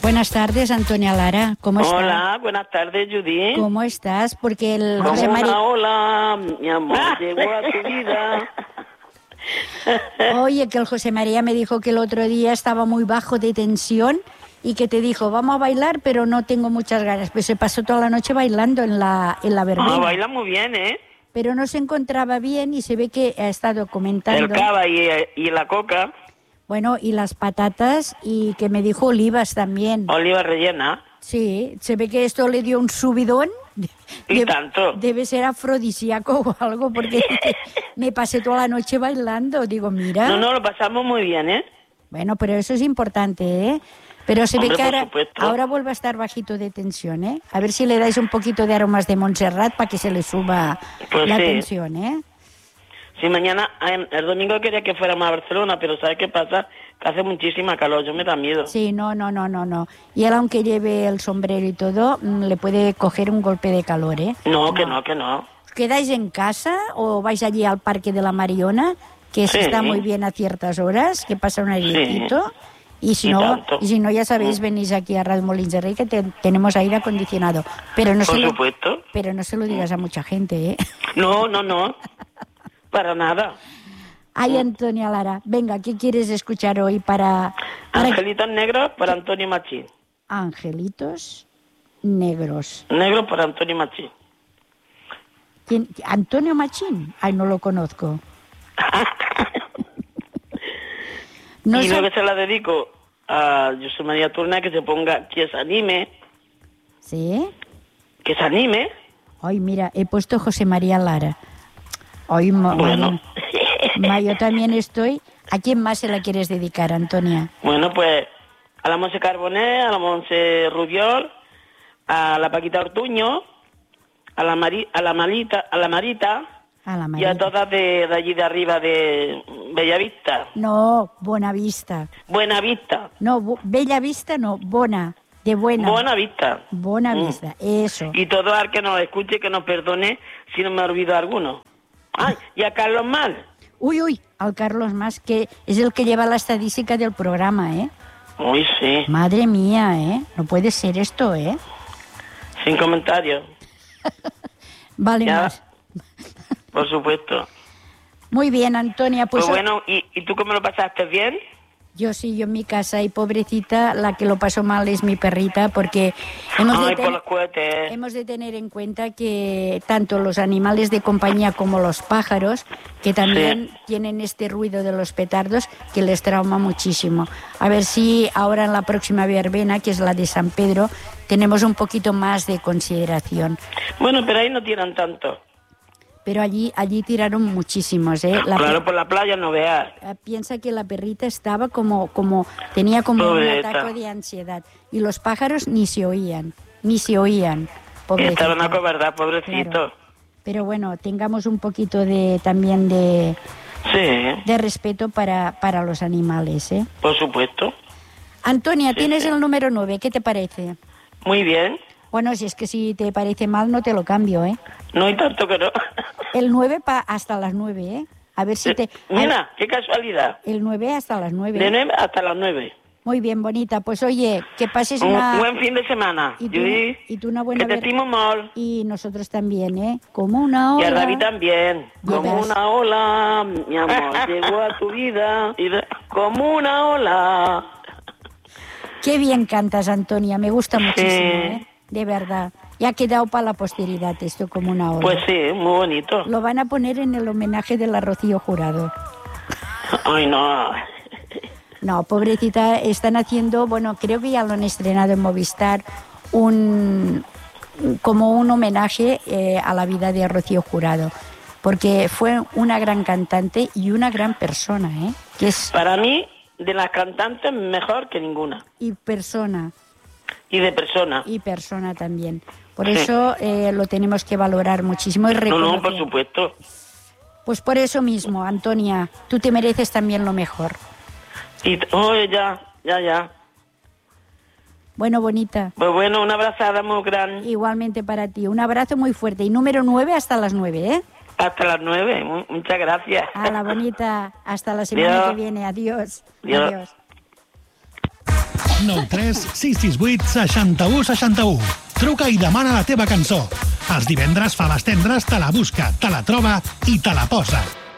Buenas tardes, Antonia Lara. ¿Cómo estás? Hola, buenas tardes, Judith. ¿Cómo estás? Porque el Como José María... hola, mi amor, llegó a tu vida. Oye, que el José María me dijo que el otro día estaba muy bajo de tensión y que te dijo, vamos a bailar, pero no tengo muchas ganas. Pues se pasó toda la noche bailando en la verbena. Baila muy bien, ¿eh? Pero no se encontraba bien y se ve que ha estado comentando... El cava y la coca. Bueno, y las patatas, y que me dijo olivas también. Oliva rellena. Sí, se ve que esto le dio un subidón. Y tanto. Debe ser afrodisíaco o algo, porque me pasé toda la noche bailando. Digo, mira... No, lo pasamos muy bien, ¿eh? Bueno, pero eso es importante, ¿eh? Pero se ve que por ahora vuelve a estar bajito de tensión, ¿eh? A ver si le dais un poquito de aromas de Montserrat para que se le suba la tensión, ¿eh? Sí, mañana, el domingo quería que fuéramos a Barcelona, pero ¿sabes qué pasa? Que hace muchísima calor, yo me da miedo. Sí, no. Y él, aunque lleve el sombrero y todo, le puede coger un golpe de calor, ¿eh? No, que no. ¿Quedáis en casa o vais allí al Parque de la Mariona, que se está muy bien a ciertas horas, que pasa un airecito? Sí. Y si no, ya sabéis, venís aquí a Radio Molins de Rey, que tenemos aire acondicionado. Pero no supuesto. Pero no se lo digas a mucha gente, ¿eh? No. Para nada. Ay, Antonia Lara, venga, ¿qué quieres escuchar hoy para... Angelitos negros para Antonio Machín. Angelitos negros. Negros para Antonio Machín. ¿Quién? ¿Antonio Machín? Ay, no lo conozco. Y luego se la dedico a José María Turna, que se ponga, que se anime. ¿Sí? Que se anime. Ay, mira, he puesto José María Lara. Ay, bueno. Yo también estoy... ¿A quién más se la quieres dedicar, Antonia? Bueno, pues a la Monse Carbonet, a la Monse Rubiol, a la Paquita Ortuño, a la Marita, y a todas de allí de arriba de Bellavista. No, Buenavista. Buenavista. No, Bellavista no, Bona, de buena. Buenavista. Buenavista, eso. Y todo al que nos escuche, que nos perdone si no me olvido alguno. Ay, y a Carlos Mas. Uy, al Carlos Mas, que es el que lleva la estadística del programa, ¿eh? Uy, sí. Madre mía, ¿eh? No puede ser esto, ¿eh? Sin comentarios. Vale ya, más. Por supuesto. Muy bien, Antonia. Pues bueno, ¿y tú cómo lo pasaste? ¿Bien? Yo en mi casa, y pobrecita, la que lo pasó mal es mi perrita, porque hemos de tener en cuenta que tanto los animales de compañía como los pájaros, que también tienen este ruido de los petardos, que les trauma muchísimo. A ver si ahora en la próxima verbena, que es la de San Pedro, tenemos un poquito más de consideración. Bueno, pero ahí no tiran tanto. Pero allí tiraron muchísimos, ¿eh? Claro, por la playa no veas. Piensa que la perrita estaba tenía como Pobreta. un ataque de ansiedad. Y los pájaros ni se oían. Pobrecita. Estaban acobardados, pobrecito. Claro. Pero bueno, tengamos un poquito también de respeto para los animales, ¿eh? Por supuesto. Antonia, tienes el número 9, ¿qué te parece? Muy bien. Bueno, si es que si te parece mal, no te lo cambio, ¿eh? No hay tanto que no. El 9 hasta las 9, ¿eh? A ver si te... Mira, qué casualidad. El 9 hasta las 9. De 9 hasta las 9. Muy bien, bonita. Pues oye, que pases un buen fin de semana. Y tú una buena... Que te estimo molt. Y nosotros también, ¿eh? Como una ola. Y a David también. Como una ola, mi amor, llegó a tu vida. Como una ola. Qué bien cantas, Antonia. Me gusta muchísimo, ¿eh? De verdad. Y ha quedado para la posteridad esto, como una ola. Pues sí, muy bonito. Lo van a poner en el homenaje de la Rocío Jurado. Ay, no. No, pobrecita, están haciendo, bueno, creo que ya lo han estrenado en Movistar, como un homenaje a la vida de Rocío Jurado, porque fue una gran cantante y una gran persona, ¿eh? Que es... Para mí, de las cantantes, mejor que ninguna. Y persona. Y de persona. Y persona también. Por eso lo tenemos que valorar muchísimo y reconocer. No, por supuesto. Pues por eso mismo, Antonia, tú te mereces también lo mejor. Ya. Bueno, bonita. Pues bueno, una abrazada muy grande. Igualmente para ti. Un abrazo muy fuerte. Y número 9 hasta las 9, ¿eh? Hasta las 9. Muchas gracias. A la bonita. Hasta la semana que viene. Adiós. Adiós. Adiós. 93 668 61 61. Truca i demana la teva cançó. Els divendres Faves Tendres te la busca, te la troba i te la posa.